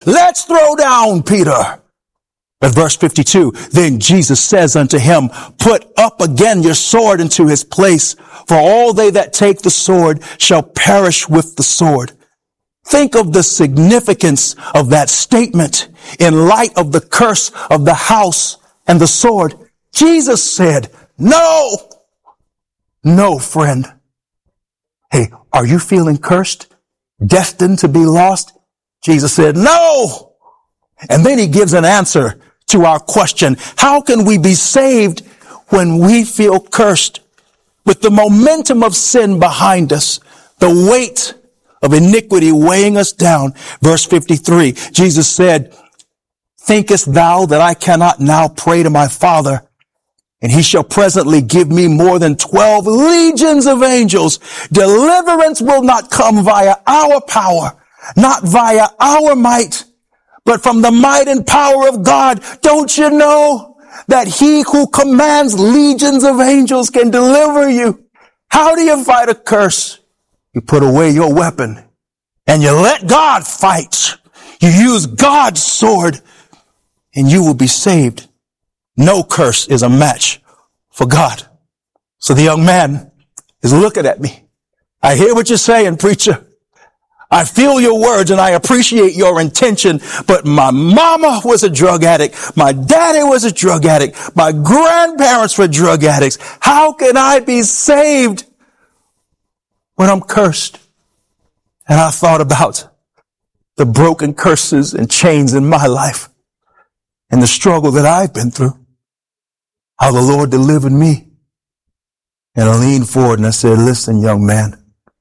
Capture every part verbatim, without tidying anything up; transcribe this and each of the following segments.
let's throw down Peter. But verse fifty-two, then Jesus says unto him, put up again your sword into his place, for all they that take the sword shall perish with the sword. Think of the significance of that statement in light of the curse of the house and the sword. Jesus said, no, no, friend. Hey, are you feeling cursed? Destined to be lost? Jesus said, no. And then he gives an answer to our question. How can we be saved when we feel cursed? With the momentum of sin behind us, the weight of iniquity weighing us down. Verse fifty-three, Jesus said, thinkest thou that I cannot now pray to my Father, and he shall presently give me more than twelve legions of angels? Deliverance will not come via our power, not via our might, but from the might and power of God. Don't you know that he who commands legions of angels can deliver you? How do you fight a curse? You put away your weapon and you let God fight. You use God's sword and you will be saved. No curse is a match for God. So the young man is looking at me. I hear what you're saying, preacher. I feel your words and I appreciate your intention, but my mama was a drug addict. My daddy was a drug addict. My grandparents were drug addicts. How can I be saved when I'm cursed? And I thought about the broken curses and chains in my life and the struggle that I've been through, how the Lord delivered me. And I leaned forward and I said, listen, young man,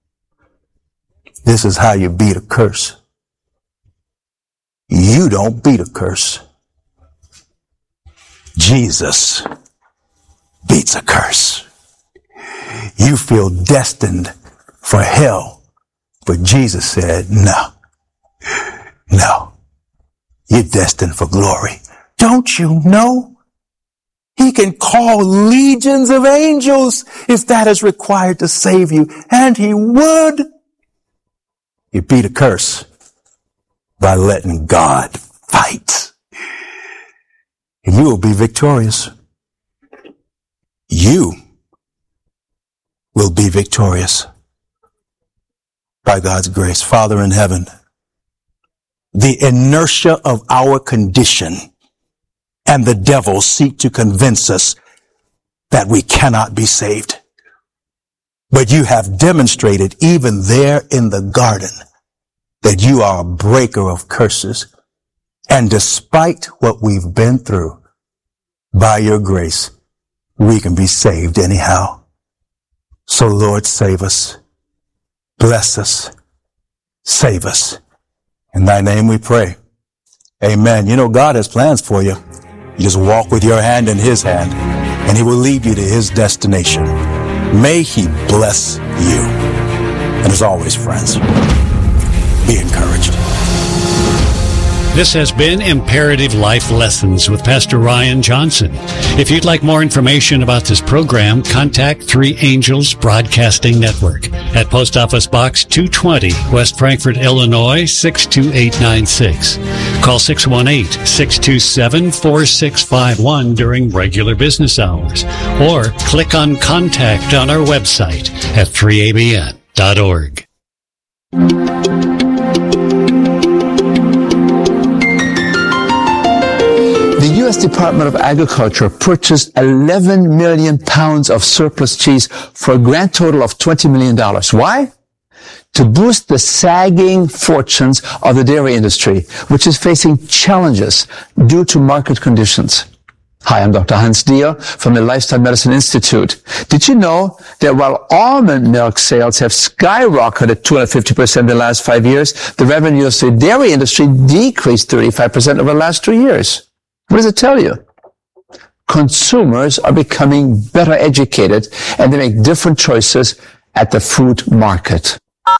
this is how you beat a curse. You don't beat a curse. Jesus beats a curse. You feel destined for hell, but Jesus said, no, no, you're destined for glory. Don't you know? He can call legions of angels if that is required to save you, and he would. You beat a curse by letting God fight. And you will be victorious. You will be victorious by God's grace. Father in heaven, the inertia of our condition and the devil seek to convince us that we cannot be saved. But you have demonstrated even there in the garden that you are a breaker of curses. And despite what we've been through, by your grace, we can be saved anyhow. So Lord, save us. Bless us. Save us. In thy name we pray. Amen. You know, God has plans for you. You just walk with your hand in his hand, and he will lead you to his destination. May he bless you. And as always, friends, be encouraged. This has been Imperative Life Lessons with Pastor Ryan Johnson. If you'd like more information about this program, contact Three Angels Broadcasting Network at Post Office Box two twenty, West Frankfort, Illinois, six two eight nine six. Call six one eight, six two seven, four six five one during regular business hours, or click on Contact on our website at three A B N dot org. The U S Department of Agriculture purchased eleven million pounds of surplus cheese for a grand total of twenty million dollars. Why? To boost the sagging fortunes of the dairy industry, which is facing challenges due to market conditions. Hi, I'm Doctor Hans Deer from the Lifestyle Medicine Institute. Did you know that while almond milk sales have skyrocketed two hundred fifty percent in the last five years, the revenues of the dairy industry decreased thirty-five percent over the last two years? What does it tell you? Consumers are becoming better educated and they make different choices at the food market.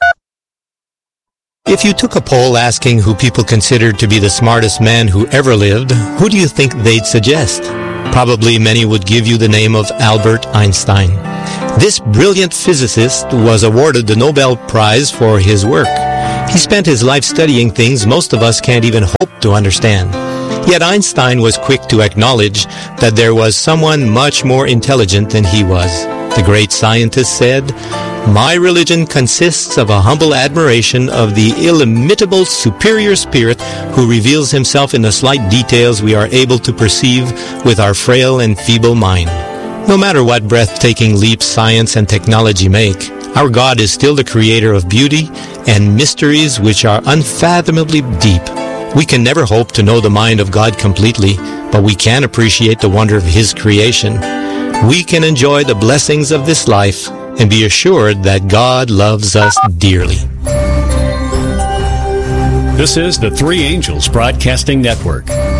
If you took a poll asking who people considered to be the smartest man who ever lived, who do you think they'd suggest? Probably many would give you the name of Albert Einstein. This brilliant physicist was awarded the Nobel Prize for his work. He spent his life studying things most of us can't even hope to understand. Yet Einstein was quick to acknowledge that there was someone much more intelligent than he was. The great scientist said, "My religion consists of a humble admiration of the illimitable superior spirit who reveals himself in the slight details we are able to perceive with our frail and feeble mind." No matter what breathtaking leaps science and technology make, our God is still the creator of beauty and mysteries which are unfathomably deep. We can never hope to know the mind of God completely, but we can appreciate the wonder of His creation. We can enjoy the blessings of this life and be assured that God loves us dearly. This is the Three Angels Broadcasting Network.